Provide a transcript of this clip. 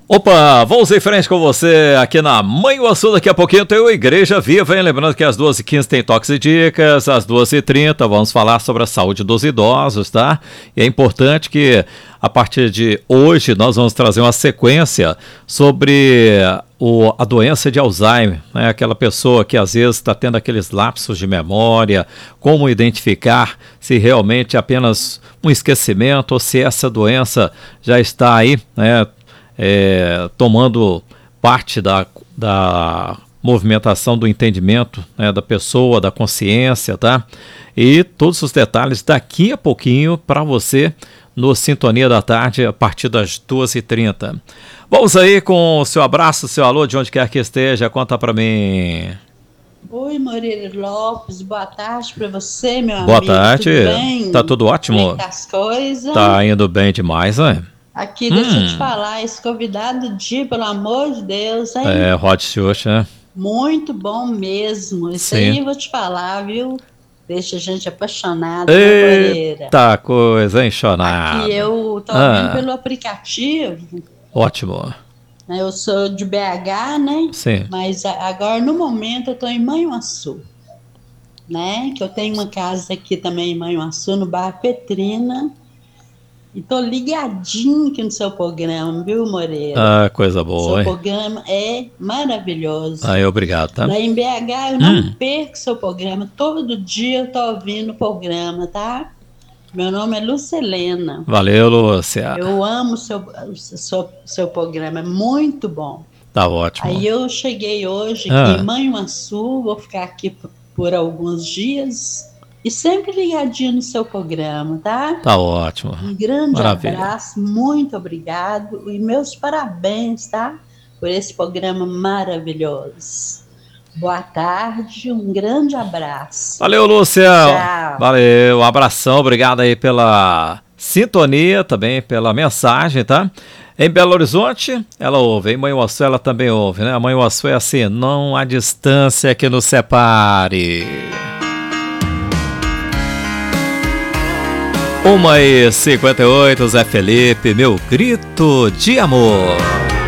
Opa, vamos em frente com você aqui na Manhuaçu. Daqui a pouquinho tem o Igreja Viva, hein? Lembrando que às 2h15 tem Toques e Dicas, às 2h30 vamos falar sobre a saúde dos idosos, tá? E é importante que a partir de hoje nós vamos trazer uma sequência sobre a doença de Alzheimer, né? Aquela pessoa que às vezes está tendo aqueles lapsos de memória, como identificar se realmente é apenas um esquecimento ou se essa doença já está aí, né? Tomando parte da movimentação do entendimento, né, da pessoa, da consciência, tá? E todos os detalhes daqui a pouquinho para você no Sintonia da Tarde, a partir das 2h30. Vamos aí com o seu abraço, seu alô, de onde quer que esteja, conta para mim. Oi, Moreira Lopes, boa tarde para você, meu amigo. Boa tarde, tudo bem? Tá tudo ótimo? Como é que tá as coisas? Tá indo bem demais, né? Aqui, deixa eu te falar, esse convidado do dia, pelo amor de Deus, hein? Rod Stewart, né? Muito bom mesmo. Isso Sim. aí eu vou te falar, viu? Deixa a gente apaixonada, né, Moreira? Eita coisa, hein, chonada. Aqui eu tô ouvindo pelo aplicativo. Ótimo. Eu sou de BH, né? Sim. Mas agora, no momento, eu tô em Manhuaçu, né? Que eu tenho uma casa aqui também em Manhuaçu, no bairro Petrina. E tô ligadinho aqui no seu programa, viu, Moreira? Ah, coisa boa, seu hein? programa é maravilhoso. Obrigado, tá? Lá em BH eu não perco seu programa. Todo dia eu tô ouvindo o programa, tá? Meu nome é Lucelena. Valeu, Lúcia. Eu amo seu programa, é muito bom. Tá ótimo. Aí eu cheguei hoje aqui em Manhuaçu, vou ficar aqui por alguns dias. E sempre ligadinho no seu programa, tá? Tá ótimo. Um grande Maravilha. abraço, muito obrigado. E meus parabéns, tá? Por esse programa maravilhoso. Boa tarde, um grande abraço. Valeu, Lúcia. Tchau. Valeu, um abração, obrigado aí pela sintonia, também pela mensagem, tá? Em Belo Horizonte, ela ouve. Em Manhuaçu, ela também ouve, né? A Manhuaçu é assim, não há distância que nos separe. 1h58, Zé Felipe, meu grito de amor.